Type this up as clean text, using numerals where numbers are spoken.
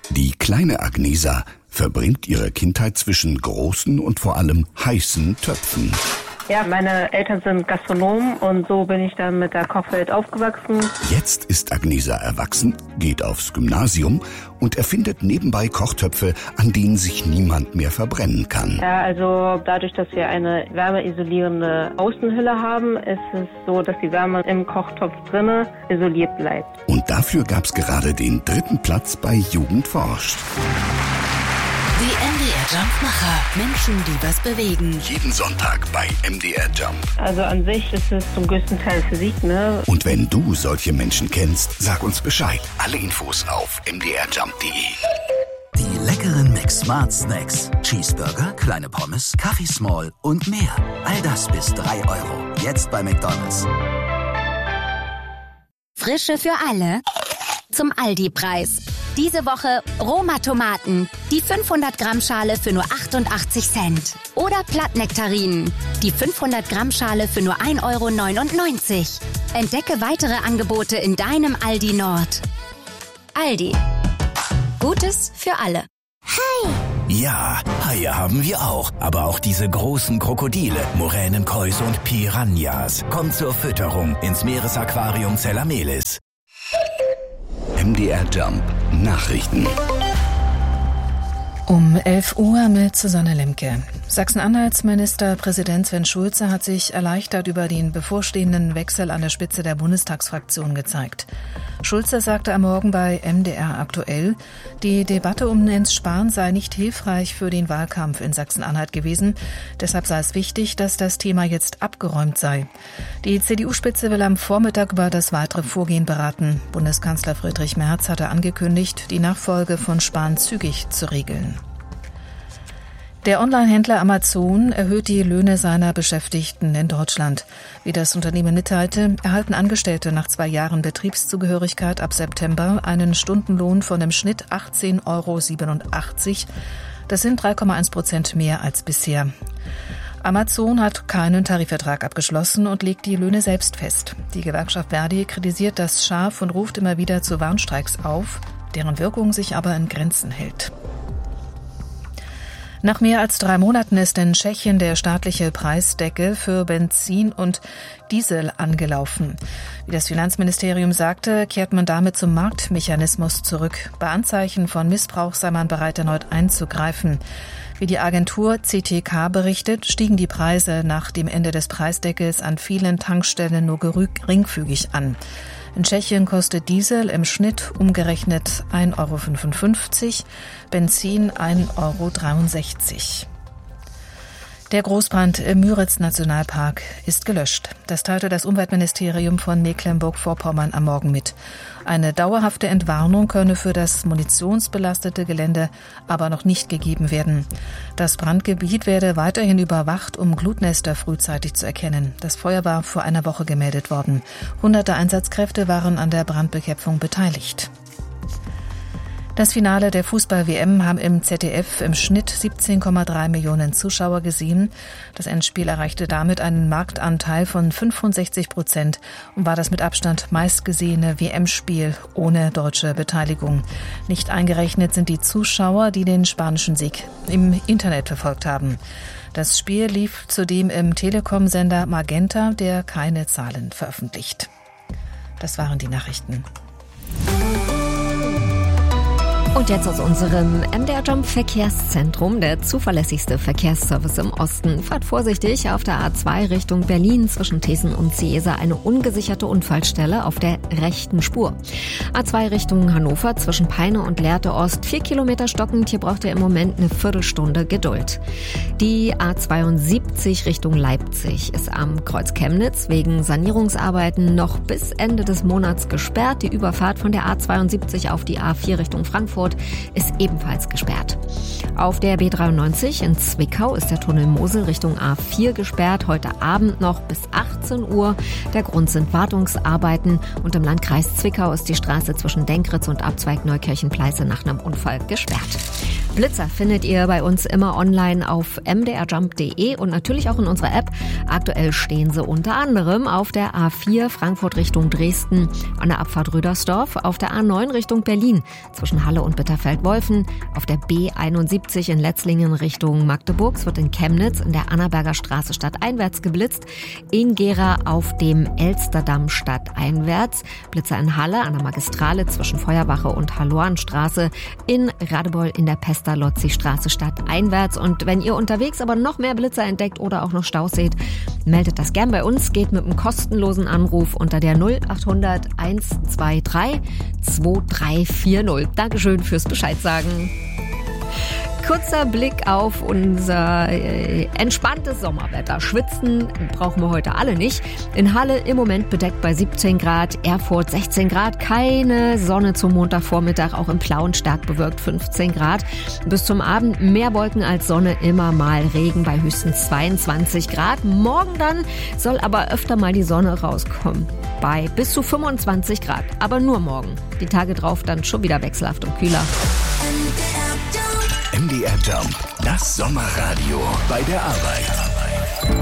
Die kleine Agnesa verbringt ihre Kindheit zwischen großen und vor allem heißen Töpfen. Ja, meine Eltern sind Gastronomen und so bin ich dann mit der Kochwelt aufgewachsen. Jetzt ist Agnesa erwachsen, geht aufs Gymnasium und erfindet nebenbei Kochtöpfe, an denen sich niemand mehr verbrennen kann. Ja, also dadurch, dass wir eine wärmeisolierende Außenhülle haben, ist es so, dass die Wärme im Kochtopf drinne isoliert bleibt. Und dafür gab's gerade den 3. Platz bei Jugend forscht. Die MDR Jump-Macher. Menschen, die was bewegen. Jeden Sonntag bei MDR Jump. Also an sich ist es zum größten Teil Physik, ne? Und wenn du solche Menschen kennst, sag uns Bescheid. Alle Infos auf mdrjump.de. Die leckeren McSmart Snacks. Cheeseburger, kleine Pommes, Kaffee Small und mehr. All das bis 3 €. Jetzt bei McDonald's. Frische für alle. Zum Aldi-Preis. Diese Woche Roma-Tomaten, die 500-Gramm-Schale für nur 88 Cent. Oder Plattnektarinen, die 500-Gramm-Schale für nur 1,99 €. Entdecke weitere Angebote in deinem Aldi Nord. Aldi. Gutes für alle. Hi! Ja, Haie haben wir auch. Aber auch diese großen Krokodile, Moränenkäuse und Piranhas. Kommt zur Fütterung ins Meeresaquarium Zellamelis. MDR Jump Nachrichten. Um 11 Uhr mit Susanne Lemke. Sachsen-Anhalts Ministerpräsident Sven Schulze hat sich erleichtert über den bevorstehenden Wechsel an der Spitze der Bundestagsfraktion gezeigt. Schulze sagte am Morgen bei MDR aktuell, die Debatte um Jens Spahn sei nicht hilfreich für den Wahlkampf in Sachsen-Anhalt gewesen. Deshalb sei es wichtig, dass das Thema jetzt abgeräumt sei. Die CDU-Spitze will am Vormittag über das weitere Vorgehen beraten. Bundeskanzler Friedrich Merz hatte angekündigt, die Nachfolge von Spahn zügig zu regeln. Der Online-Händler Amazon erhöht die Löhne seiner Beschäftigten in Deutschland. Wie das Unternehmen mitteilte, erhalten Angestellte nach 2 Jahren Betriebszugehörigkeit ab September einen Stundenlohn von im Schnitt 18,87 €. Das sind 3,1% mehr als bisher. Amazon hat keinen Tarifvertrag abgeschlossen und legt die Löhne selbst fest. Die Gewerkschaft Verdi kritisiert das scharf und ruft immer wieder zu Warnstreiks auf, deren Wirkung sich aber in Grenzen hält. Nach mehr als 3 Monaten ist in Tschechien der staatliche Preisdeckel für Benzin und Diesel angelaufen. Wie das Finanzministerium sagte, kehrt man damit zum Marktmechanismus zurück. Bei Anzeichen von Missbrauch sei man bereit, erneut einzugreifen. Wie die Agentur CTK berichtet, stiegen die Preise nach dem Ende des Preisdeckels an vielen Tankstellen nur geringfügig an. In Tschechien kostet Diesel im Schnitt umgerechnet 1,55 €, Benzin 1,63 €. Der Großbrand im Müritz-Nationalpark ist gelöscht. Das teilte das Umweltministerium von Mecklenburg-Vorpommern am Morgen mit. Eine dauerhafte Entwarnung könne für das munitionsbelastete Gelände aber noch nicht gegeben werden. Das Brandgebiet werde weiterhin überwacht, um Glutnester frühzeitig zu erkennen. Das Feuer war vor einer Woche gemeldet worden. Hunderte Einsatzkräfte waren an der Brandbekämpfung beteiligt. Das Finale der Fußball-WM haben im ZDF im Schnitt 17,3 Millionen Zuschauer gesehen. Das Endspiel erreichte damit einen Marktanteil von 65% und war das mit Abstand meistgesehene WM-Spiel ohne deutsche Beteiligung. Nicht eingerechnet sind die Zuschauer, die den spanischen Sieg im Internet verfolgt haben. Das Spiel lief zudem im Telekom-Sender Magenta, der keine Zahlen veröffentlicht. Das waren die Nachrichten. Und jetzt aus unserem MDR Jump Verkehrszentrum, der zuverlässigste Verkehrsservice im Osten. Fahrt vorsichtig auf der A2 Richtung Berlin zwischen Thesen und Ciesa eine ungesicherte Unfallstelle auf der rechten Spur. A2 Richtung Hannover zwischen Peine und Lehrte Ost 4 Kilometer stockend. Hier braucht ihr im Moment eine Viertelstunde Geduld. Die A72 Richtung Leipzig ist am Kreuz Chemnitz wegen Sanierungsarbeiten noch bis Ende des Monats gesperrt. Die Überfahrt von der A72 auf die A4 Richtung Frankfurt ist ebenfalls gesperrt. Auf der B93 in Zwickau ist der Tunnel Mosel Richtung A4 gesperrt, heute Abend noch bis 18 Uhr. Der Grund sind Wartungsarbeiten und im Landkreis Zwickau ist die Straße zwischen Denkritz und Abzweig Neukirchen-Pleiße nach einem Unfall gesperrt. Blitzer findet ihr bei uns immer online auf mdrjump.de und natürlich auch in unserer App. Aktuell stehen sie unter anderem auf der A4 Frankfurt Richtung Dresden, an der Abfahrt Rüdersdorf, auf der A9 Richtung Berlin zwischen Halle und Bitterfeld-Wolfen, auf der B71 in Letzlingen Richtung Magdeburg. Es wird in Chemnitz in der Annaberger Straße stadteinwärts geblitzt, in Gera auf dem Elsterdamm stadteinwärts, Blitzer in Halle an der Magistrale zwischen Feuerwache und Halloanstraße, in Radebeul in der Pestalozzi-Straße stadteinwärts. Und wenn ihr unterwegs aber noch mehr Blitzer entdeckt oder auch noch Staus seht, meldet das gern bei uns, geht mit einem kostenlosen Anruf unter der 0800 123 2340. Dankeschön fürs Bescheid sagen. Kurzer Blick auf unser entspanntes Sommerwetter. Schwitzen brauchen wir heute alle nicht. In Halle im Moment bedeckt bei 17 Grad, Erfurt 16 Grad, keine Sonne zum Montagvormittag, auch im Plauen stark bewölkt 15 Grad. Bis zum Abend mehr Wolken als Sonne, immer mal Regen bei höchstens 22 Grad. Morgen dann soll aber öfter mal die Sonne rauskommen, bei bis zu 25 Grad, aber nur morgen. Die Tage drauf dann schon wieder wechselhaft und kühler. MDR Jump, das Sommerradio bei der Arbeit.